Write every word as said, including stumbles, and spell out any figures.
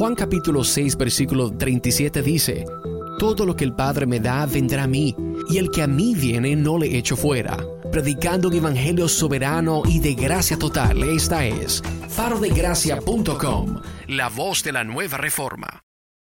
Juan capítulo seis versículo treinta y siete dice: todo lo que el Padre me da vendrá a mí, y el que a mí viene no le echo fuera. Predicando un evangelio soberano y de gracia total, esta es faro de gracia punto com, la voz de la nueva reforma.